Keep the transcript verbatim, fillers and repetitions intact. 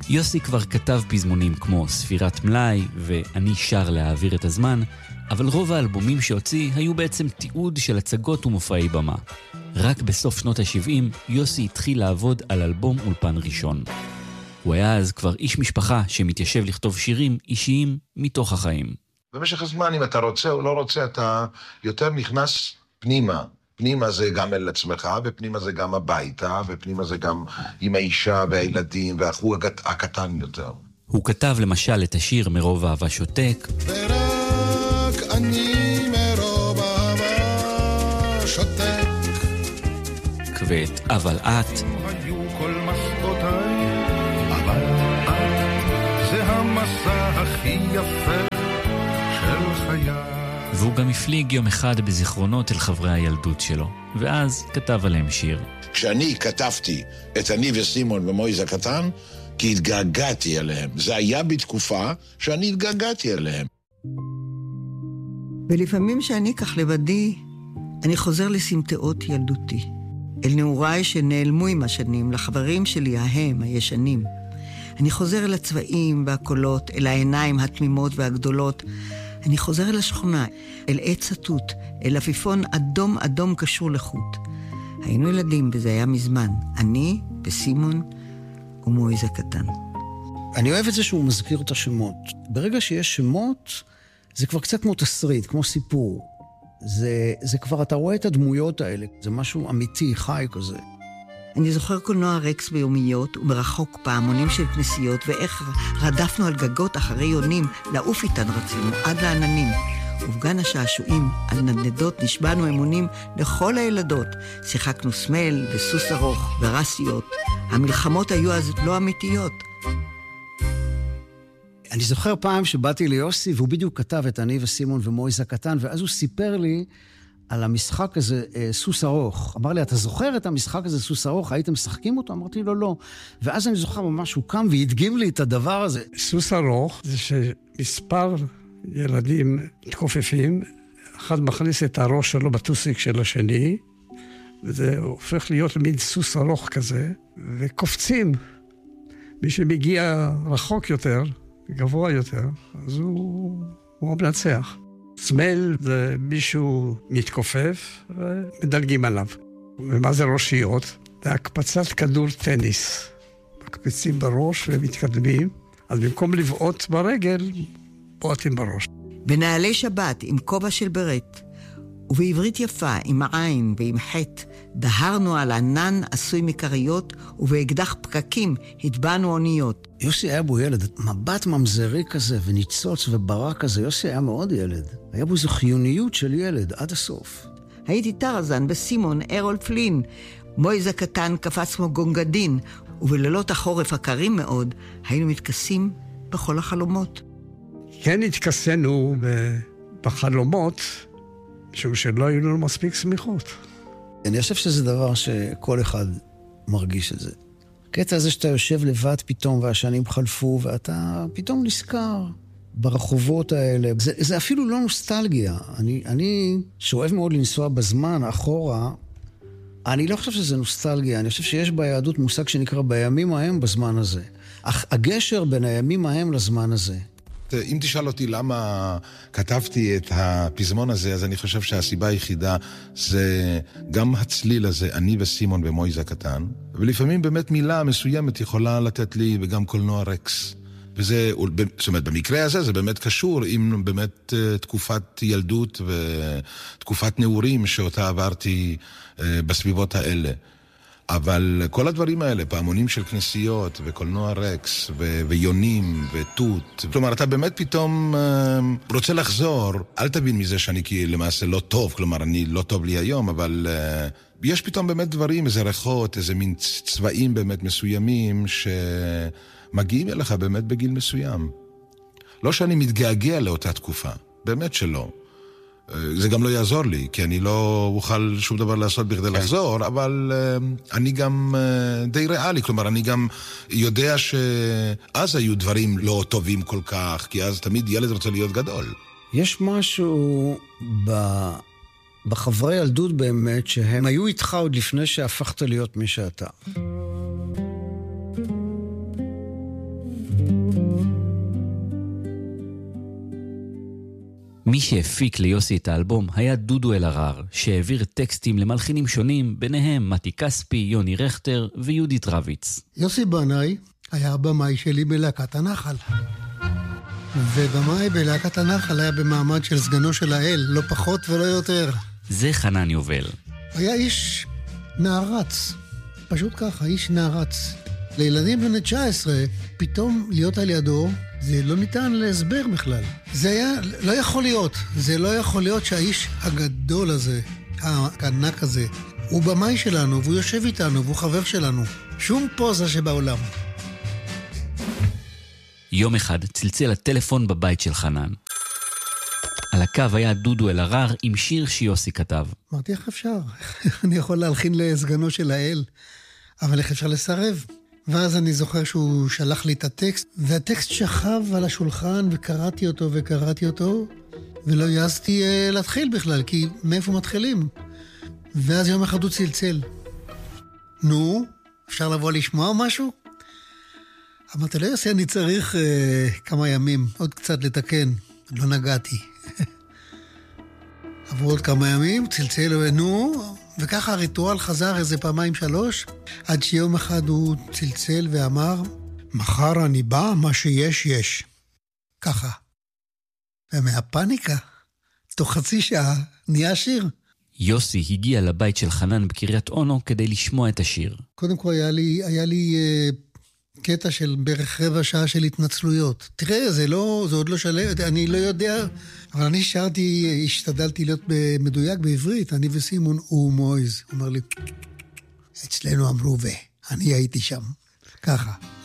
יוסי כבר כתב פזמונים כמו ספירת מלאי ואני שר להעביר את הזמן, אבל רוב האלבומים שהוציא היו בעצם תיעוד של הצגות ומופעי במה. רק בסוף שנות ה-שבעים יוסי התחיל לעבוד על אלבום אולפן ראשון. הוא היה אז כבר איש משפחה שמתיישב לכתוב שירים אישיים מתוך החיים. במשך הזמן, אם אתה רוצה או לא רוצה, אתה יותר נכנס פנימה. פנימה זה גם אל עצמך, ופנימה זה גם הביתה, ופנימה זה גם עם האישה והילדים, והאחו הקטן יותר. הוא כתב למשל את השיר מרוב אהבה שותק. ורק אני מרוב אהבה שותק. ואת אבל את. היו כל מסעותיי, אבל את זה המסע הכי יפה של חיי. והוא גם הפליג יום אחד בזיכרונות אל חברי הילדות שלו, ואז כתב עליהם שיר. כשאני כתבתי את אני וסימון ומויז הקטן, כי התגעגעתי אליהם. זה היה בתקופה שאני התגעגעתי אליהם. ולפעמים שאני כך לבדי, אני חוזר לסמטאות ילדותי. אל נעוריי שנעלמו עם השנים, לחברים שלי ההם, הישנים. אני חוזר אל הצבעים והקולות, אל העיניים התמימות והגדולות. אני חוזר אל השכונה, אל עץ התות, אל אפיפון אדום אדום קשור לחוט. היינו ילדים וזה היה מזמן. אני וסימון ומויז הקטן. אני אוהב את זה שהוא מזכיר את השמות. ברגע שיש שמות, זה כבר קצת כמו תסריט, כמו סיפור. זה, זה כבר, אתה רואה את הדמויות האלה. זה משהו אמיתי, חי כזה. אני זוכר קולנוע רקס ביומיות ומרחוק פעמונים של כנסיות, ואיך רדפנו על גגות אחרי יונים, לעוף איתן רצינו עד לעננים. ובגן השעשועים, על נדנדות נשבענו אמונים לכל הילדות. שיחקנו סמל וסוס ארוך ורסיות. המלחמות היו אז לא אמיתיות. אני זוכר פעם שבאתי ליוסי, והוא בדיוק כתב את אני וסימון ומויז הקטן, ואז הוא סיפר לי על המשחק הזה, סוס ארוך. אמר לי, אתה זוכר את המשחק הזה, סוס ארוך? הייתם משחקים אותו? אמרתי לו, לא. ואז אני זוכר ממש, הוא קם והדגים לי את הדבר הזה. סוס ארוך זה שמספר ילדים מתכופפים, אחד מכניס את הראש שלו בטוסיק של השני, וזה הופך להיות מין סוס ארוך כזה, וקופצים. מי שמגיע רחוק יותר, גבוה יותר, אז הוא, הוא המנצח. סמל זה מישהו מתכופף ומדלגים עליו. ומה זה ראשיות? זה הקפצת כדור טניס. מקפיצים בראש ומתקדמים, אז במקום לבעוט ברגל, בועטים בראש. בנעלי שבת עם כובע של ברט, ובעברית יפה עם עין ועם חטא, דהרנו על ענן עשוי מקריות, ובאקדח פקקים התבענו אוניות. יוסי היה בו ילד, מבט ממזרי כזה, וניצוץ וברק כזה. יוסי היה מאוד ילד. היה בו איזו חיוניות של ילד עד הסוף. הייתי טרזן בסימון, ארול פלין. מויז הקטן קפץ כמו גונגדין, ובלילות החורף הקרים מאוד, היינו מתכסים בכל החלומות. כן התכסנו בחלומות, משום שלא היו לנו מספיק סמיכות. אני חושב שזה דבר שכל אחד מרגיש את זה. הקטע הזה שאתה יושב לבד פתאום, והשנים חלפו, ואתה פתאום נזכר ברחובות האלה. זה, זה אפילו לא נוסטלגיה. אני, אני שאוהב מאוד לנסוע בזמן, אחורה, אני לא חושב שזה נוסטלגיה. אני חושב שיש ביהדות מושג שנקרא בימים ההם בזמן הזה. אך הגשר בין הימים ההם לזמן הזה. אם תשאל אותי למה כתבתי את הפזמון הזה, אז אני חושב שהסיבה היחידה זה גם הצליל הזה, אני וסימון ומויז הקטן, ולפעמים באמת מילה מסוימת יכולה לתת לי וגם קולנוע רקס. וזה, זאת אומרת, במקרה הזה זה באמת קשור עם באמת תקופת ילדות ותקופת נעורים שאותה עברתי בסביבות האלה. אבל כל הדברים האלה, פעמונים של כנסיות וקולנוע רקס ו- ויונים וטוט, כלומר, אתה באמת פתאום uh, רוצה לחזור, אל תבין מזה שאני כי למעשה לא טוב, כלומר, אני לא טוב לי היום, אבל uh, יש פתאום באמת דברים, איזה ריחות, איזה מין צבעים באמת מסוימים שמגיעים אליך באמת בגיל מסוים. לא שאני מתגעגע לאותה תקופה, באמת שלא. זה גם לא יעזור לי, כי אני לא אוכל שום דבר לעשות בכדי לחזור, אבל uh, אני גם uh, די ריאלי, כלומר, אני גם יודע שאז היו דברים לא טובים כל כך, כי אז תמיד ילד רוצה להיות גדול. יש משהו ב... בחברי ילדות באמת, שהם היו איתך עוד לפני שהפכת להיות מי שאתה. מי שהפיק ליוסי את האלבום היה דודו אלהרר, שהעביר טקסטים למלחינים שונים, ביניהם מתי כספי, יוני רכטר ויהודית רביץ. יוסי בנאי היה הבמאי שלי בלהקת הנחל. ובמאי בלהקת הנחל היה במעמד של סגנו של האל, לא פחות ולא יותר. זה חנן יובל. היה איש נערץ, פשוט ככה, איש נערץ. לילדים בני תשע עשרה, פתאום להיות על ידו, זה לא ניתן להסבר בכלל. זה היה, לא יכול להיות, זה לא יכול להיות שהאיש הגדול הזה, הענק הזה, הוא במאי שלנו, והוא יושב איתנו, והוא חבר שלנו. שום פוזה שבעולם. יום אחד צלצל הטלפון בבית של חנן. על הקו היה דודו אלהרר עם שיר שיוסי כתב. אמרתי, איך אפשר? אני יכול להלחין לסגנו של האל, אבל איך אפשר לסרב? ואז אני זוכר שהוא שלח לי את הטקסט, והטקסט שכב על השולחן, וקראתי אותו וקראתי אותו, ולא יעזתי uh, להתחיל בכלל, כי מאיפה מתחילים? ואז יום אחד הוא צלצל. נו, אפשר לבוא לשמוע משהו? אמרתי, לא יעשה, אני צריך uh, כמה ימים, עוד קצת לתקן. לא נגעתי. עברו עוד כמה ימים, צלצל, נו, וככה הריטואל חזר איזה פעמיים שלוש, עד שיום אחד הוא צלצל ואמר, מחר אני בא, מה שיש יש. ככה. ומהפניקה, תוך חצי שעה, נהיה שיר. יוסי הגיע לבית של חנן בקריית אונו כדי לשמוע את השיר. קודם כל היה לי, היה לי uh, קטע של בערך רבע שעה של התנצלויות. תראה, זה, לא, זה עוד לא שלם, אני לא יודע, אבל אני שרתי, השתדלתי להיות מדויק בעברית, אני וסימון, הוא מויז. הוא אומר לי, אצלנו אמרו ו, אני הייתי שם. ככה.